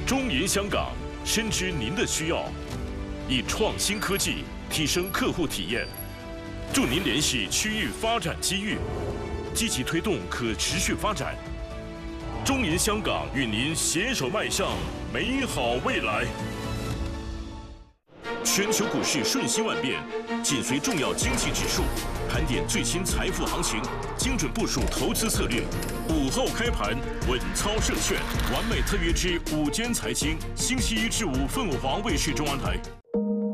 中银香港深知您的需要，以创新科技提升客户体验，助您联系区域发展机遇，积极推动可持续发展。中银香港与您携手迈向美好未来。全球股市瞬息万变，紧随重要经济指数，盘点最新财富行情，精准部署投资策略。午后开盘，稳操胜券，完美特约之午间财经，星期一至五凤凰卫视中文台。